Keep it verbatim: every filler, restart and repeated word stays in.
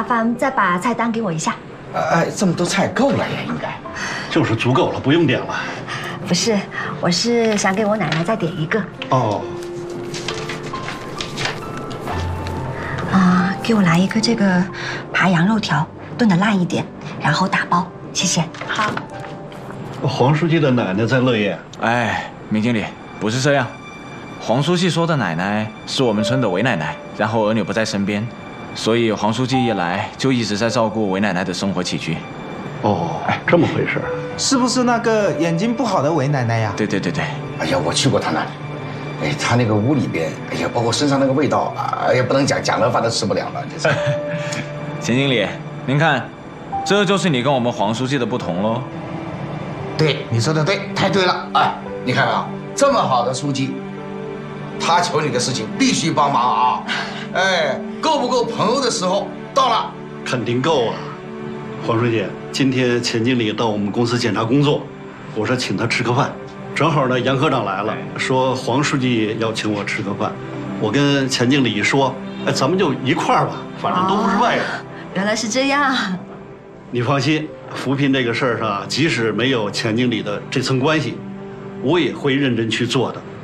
烦再把菜单给我一下。 哎，这么多菜够了呀，应该。 就是足够了，不用点了。 不是，我是想给我奶奶再点一个。 哦。 啊，给我来一个这个扒羊肉条，炖的烂一点，然后打包，谢谢。好。 黄书记的奶奶在乐业。 哎，明经理，不是这样。黄书记说的奶奶是我们村的韦奶奶，然后儿女不在身边，所以黄书记一来就一直在照顾韦奶奶的生活起居。 哦，这么回事。 是不是那个眼睛不好的韦奶奶呀？ 对对对对。 哎呀，我去过她那里，哎，她那个屋里边，哎呀，包括身上那个味道，哎呀，不能讲，讲了饭都吃不了了，这是。 钱经理，您看，这就是你跟我们黄书记的不同喽。 对，你说的对，太对了。哎，你看啊，这么好的书记，他求你的事情必须帮忙啊！哎，够不够朋友的时候到了， 肯定够啊。黄书记，今天钱经理到我们公司检查工作，我说请他吃个饭，正好呢杨科长来了，说黄书记要请我吃个饭，我跟钱经理一说，哎，咱们就一块儿吧，反正都不是外人。 原来是这样。 你放心，扶贫这个事儿上，即使没有钱经理的这层关系，我也会认真去做的。